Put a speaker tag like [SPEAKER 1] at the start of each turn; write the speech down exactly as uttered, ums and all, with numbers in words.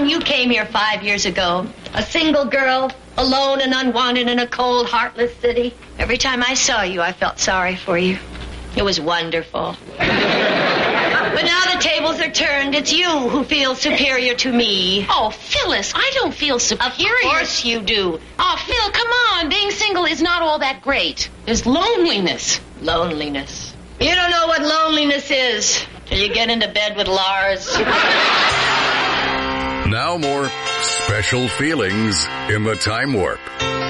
[SPEAKER 1] when you came here five years ago. A single girl, alone and unwanted in a cold, heartless city. Every time I saw you, I felt sorry for you. It was wonderful. But now the tables are turned. It's you who feel superior to me.
[SPEAKER 2] Oh, Phyllis, I don't feel superior.
[SPEAKER 1] Of course you do.
[SPEAKER 2] Oh, Phil, come on. Being single is not all that great. There's loneliness.
[SPEAKER 1] Loneliness. You don't know what loneliness is till you get into bed with Lars.
[SPEAKER 3] Now more special feelings in the Time Warp.